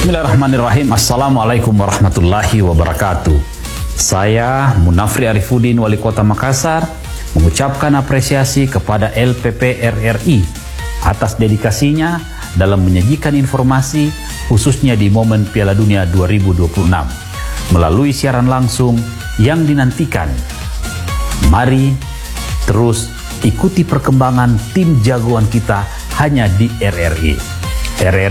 Bismillahirrahmanirrahim. Assalamualaikum warahmatullahi wabarakatuh. Saya Munafri Arifudin, Wali Kota Makassar, mengucapkan apresiasi kepada LPP RRI atas dedikasinya dalam menyajikan informasi khususnya di momen Piala Dunia 2026 melalui siaran langsung yang dinantikan. Mari terus ikuti perkembangan tim jagoan kita hanya di RRI. RRI